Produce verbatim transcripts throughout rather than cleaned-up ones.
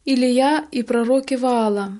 Илия и пророки Ваала.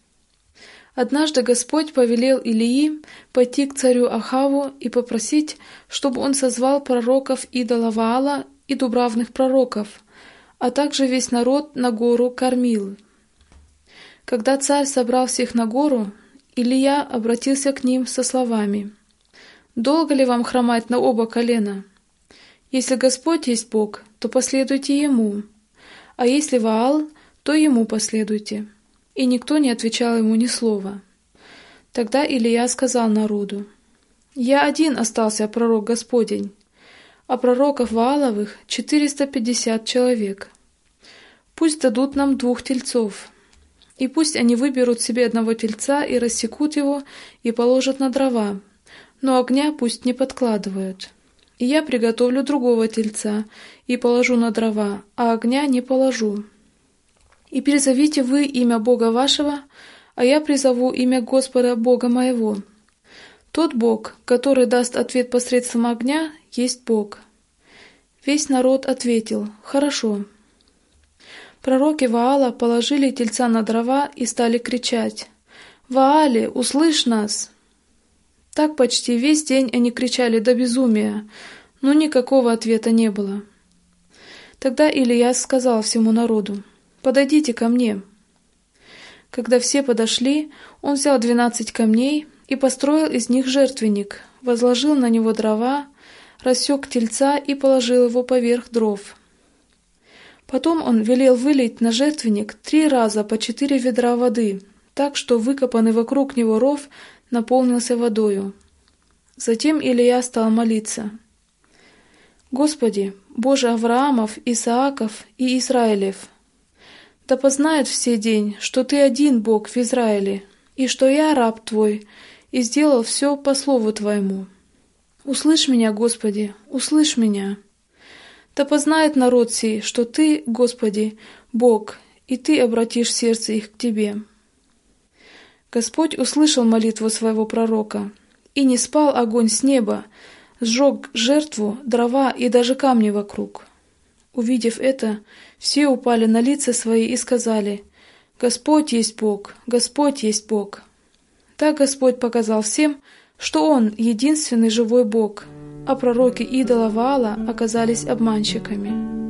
Однажды Господь повелел Илии пойти к царю Ахаву и попросить, чтобы он созвал пророков идола Ваала и дубравных пророков, а также весь народ на гору Кармил. Когда царь собрал всех на гору, Илия обратился к ним со словами: «Долго ли вам хромать на оба колена? Если Господь есть Бог, то последуйте Ему, а если Ваал, то ему последуйте». И никто не отвечал ему ни слова. Тогда Илия сказал народу: «Я один остался пророк Господень, а пророков Вааловых четыреста пятьдесят человек. Пусть дадут нам двух тельцов, и пусть они выберут себе одного тельца и рассекут его и положат на дрова, но огня пусть не подкладывают. И я приготовлю другого тельца и положу на дрова, а огня не положу. И призовите вы имя Бога вашего, а я призову имя Господа Бога моего. Тот Бог, который даст ответ посредством огня, есть Бог». Весь народ ответил: «Хорошо». Пророки Ваала положили тельца на дрова и стали кричать: «Ваале, услышь нас!» Так почти весь день они кричали до безумия, но никакого ответа не было. Тогда Илия сказал всему народу: «Подойдите ко мне». Когда все подошли, он взял двенадцать камней и построил из них жертвенник, возложил на него дрова, рассек тельца и положил его поверх дров. Потом он велел вылить на жертвенник три раза по четыре ведра воды, так что выкопанный вокруг него ров наполнился водою. Затем Илия стал молиться: «Господи, Боже Авраамов, Исааков и Израилев, да познают все день, что Ты один Бог в Израиле, и что я раб Твой, и сделал все по слову Твоему. Услышь меня, Господи, услышь меня. Да познает народ сей, что Ты, Господи, Бог, и Ты обратишь сердце их к Тебе». Господь услышал молитву своего пророка, и не спал огонь с неба, сжег жертву, дрова и даже камни вокруг. Увидев это, все упали на лица свои и сказали: «Господь есть Бог, Господь есть Бог». Так Господь показал всем, что Он единственный живой Бог, а пророки идола Ваала оказались обманщиками.